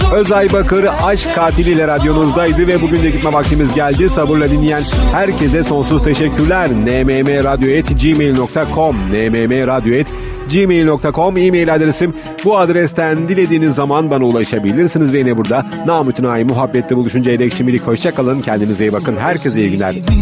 Özay Bakır Aşk Katili ile radyonuzdaydı ve bugün de gitme vaktimiz geldi. Sabırla dinleyen herkese sonsuz teşekkürler. nmmradyo@gmail.com nmmradyo@gmail.com e-mail adresim. Bu adresten dilediğiniz zaman bana ulaşabilirsiniz ve yine burada namütenayi muhabbetle buluşuncaya dek şimdilik hoşçakalın. Kendinize iyi bakın. Herkese iyi günler.